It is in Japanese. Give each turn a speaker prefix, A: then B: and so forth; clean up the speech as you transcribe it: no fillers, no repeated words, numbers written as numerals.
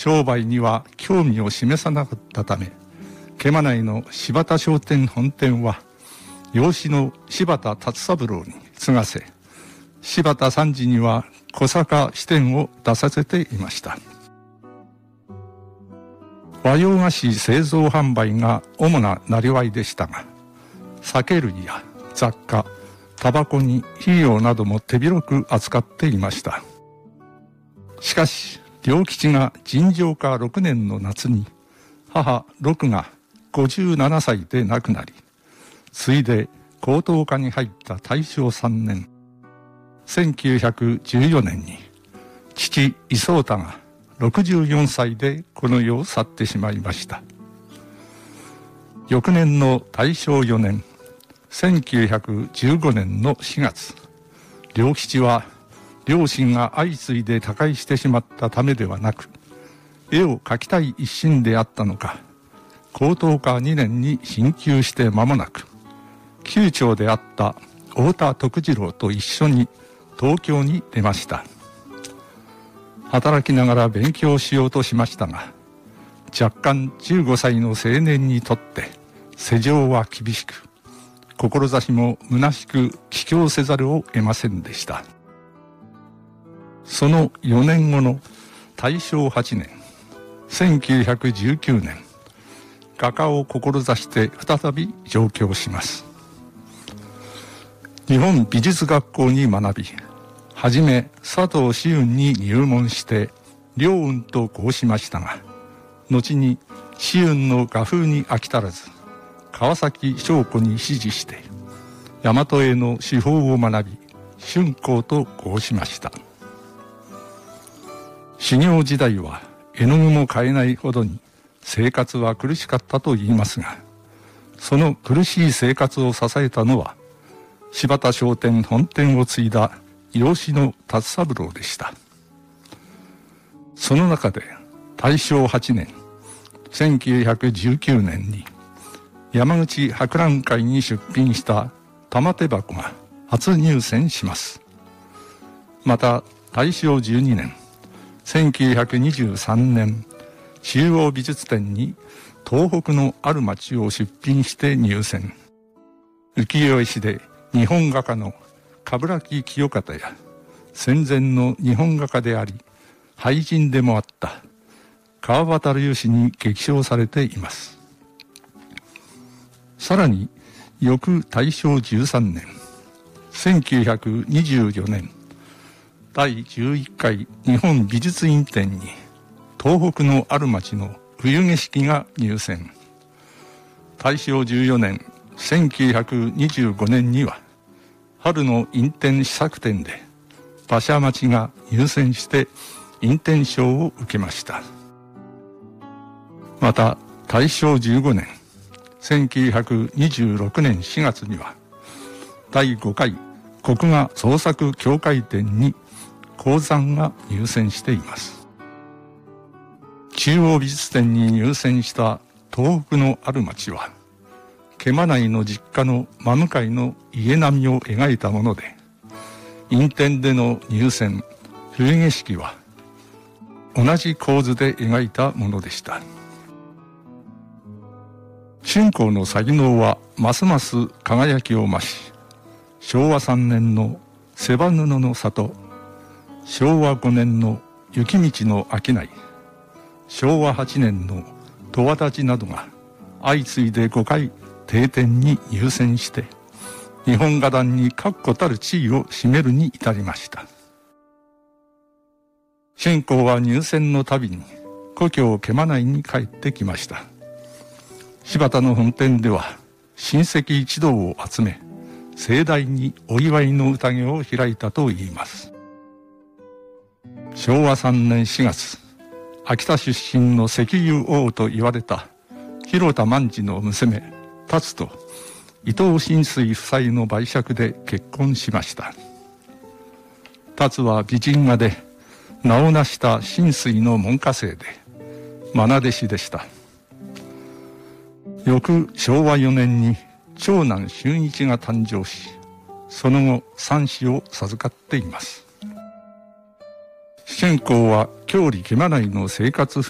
A: 商売には興味を示さなかったため、毛馬内の柴田商店本店は養子の柴田達三郎に継がせ、柴田三次には小坂支店を出させていました。和洋菓子製造販売が主な生業でしたが、酒類や雑貨、タバコに肥料なども手広く扱っていました。しかし良吉が尋常化6年の夏に母六が57歳で亡くなり、次いで高等科に入った大正3年1914年に父磯太が64歳でこの世を去ってしまいました。翌年の大正4年1915年の4月、良吉は両親が相次いで他界してしまったためではなく、絵を描きたい一心であったのか、高等科2年に進級して間もなく、旧長であった太田徳次郎と一緒に東京に出ました。働きながら勉強しようとしましたが、若干15歳の青年にとって世情は厳しく、志も虚しく帰郷せざるを得ませんでした。その4年後の大正8年1919年、画家を志して再び上京します。日本美術学校に学び、はじめ佐藤紫雲に入門して良雲と申しましたが、後に紫雲の画風に飽き足らず、川崎将子に師事して大和絵の手法を学び、春光と申しました。修行時代は絵の具も買えないほどに生活は苦しかったと言いますが、その苦しい生活を支えたのは柴田商店本店を継いだ養子の達三郎でした。その中で大正8年1919年に山口博覧会に出品した玉手箱が初入選します。また大正12年1923年、中央美術展に東北のある町を出品して入選。浮世絵師で日本画家の鏑木清方や戦前の日本画家であり俳人でもあった川端龍子に激賞されています。さらに翌大正13年1924年、第11回日本美術院展に東北のある町の冬景色が入選。大正14年1925年には春の院展試作展で馬車町が入選して院展賞を受けました。また大正15年1926年4月には第5回国画創作協会展に鉱山が入選しています。中央美術展に入選した東北のある町は毛馬内の実家の真向かいの家並みを描いたもので、院展での入選冬景色は同じ構図で描いたものでした。春光の才能はますます輝きを増し、昭和3年の瀬羽布の里、昭和5年の雪道の商い、昭和8年の十和立ちなどが相次いで5回定点に入選して日本画壇に確固たる地位を占めるに至りました。春光は入選のたびに故郷毛馬内に帰ってきました。柴田の本店では親戚一同を集め盛大にお祝いの宴を開いたといいます。昭和3年4月、秋田出身の石油王と言われた広田万次の娘達と伊藤新水夫妻の媒酌で結婚しました。達は美人画で名を成した新水の門下生で愛弟子でした。翌昭和4年に長男俊一が誕生し、その後三子を授かっています。春光は郷里毛馬内の生活風